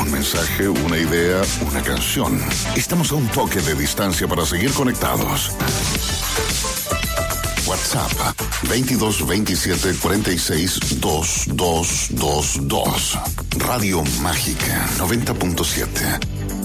Un mensaje, una idea, una canción. Estamos a un toque de distancia para seguir conectados. WhatsApp 22 27 46 2222. Radio Mágica 90.7.